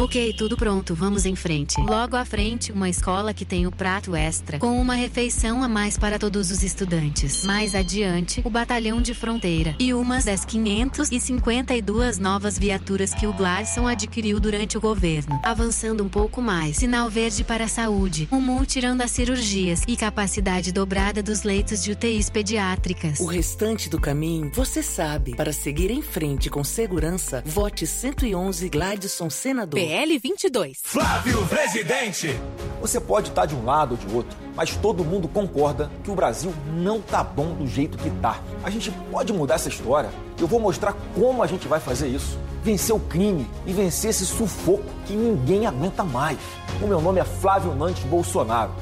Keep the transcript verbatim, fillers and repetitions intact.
Ok, tudo pronto, vamos em frente. Logo à frente, uma escola que tem o prato extra, com uma refeição a mais para todos os estudantes. Mais adiante, o batalhão de fronteira. E umas das quinhentas e cinquenta e duas novas viaturas que o Gladson adquiriu durante o governo. Avançando um pouco mais, sinal verde para a saúde, um multirão das cirurgias e capacidade dobrada dos leitos de U T Is pediátricas. O restante do caminho, você sabe. Para seguir em frente com segurança, vote cento e onze Gladson Senador. P L vinte e dois. Flávio Presidente. Você pode estar de um lado ou de outro, mas todo mundo concorda que o Brasil não tá bom do jeito que tá. A gente pode mudar essa história. Eu vou mostrar como a gente vai fazer isso. Vencer o crime e vencer esse sufoco que ninguém aguenta mais. O meu nome é Flávio Nantes Bolsonaro